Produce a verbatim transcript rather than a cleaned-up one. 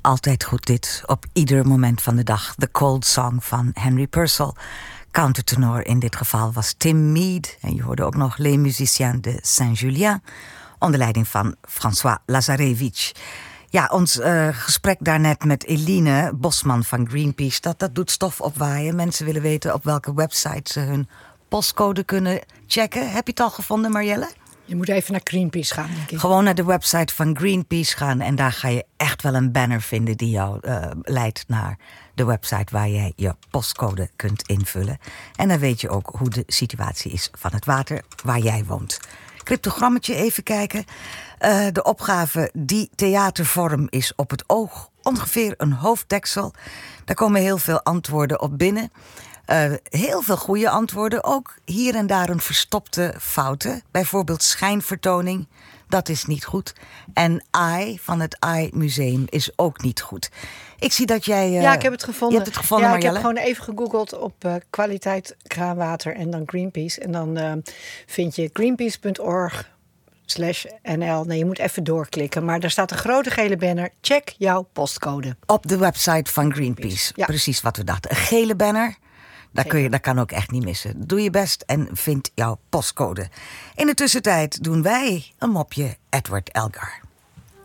Altijd goed dit, op ieder moment van de dag. The Cold Song van Henry Purcell. Countertenor in dit geval was Tim Mead. En je hoorde ook nog Les Musiciens de Saint-Julien, onder leiding van François Lazarevich. Ja, ons uh, gesprek daarnet met Eline Bosman van Greenpeace, dat, dat doet stof opwaaien. Mensen willen weten op welke website ze hun postcode kunnen checken. Heb je het al gevonden, Marjelle? Je moet even naar Greenpeace gaan, denk ik. Gewoon naar de website van Greenpeace gaan en daar ga je echt wel een banner vinden die jou uh, leidt naar de website waar jij je postcode kunt invullen. En dan weet je ook hoe de situatie is van het water waar jij woont. Cryptogrammetje even kijken. Uh, de opgave Die theatervorm is op het oog. Ongeveer een hoofddeksel. Daar komen heel veel antwoorden op binnen. Uh, heel veel goede antwoorden. Ook hier en daar een verstopte fouten. Bijvoorbeeld schijnvertoning. Dat is niet goed. En I van het I Museum is ook niet goed. Ik zie dat jij... Uh, ja, ik heb het gevonden. Je hebt het gevonden, ja, Marjelle? Ik heb gewoon even gegoogeld op uh, kwaliteit kraanwater en dan Greenpeace. En dan uh, vind je greenpeace punt org slash N L. Nee, je moet even doorklikken. Maar daar staat een grote gele banner. Check jouw postcode. Op de website van Greenpeace. Ja. Precies wat we dachten. Een gele banner. Dat, kun je, dat kan ook echt niet missen. Doe je best en vind jouw postcode. In de tussentijd doen wij een mopje Edward Elgar.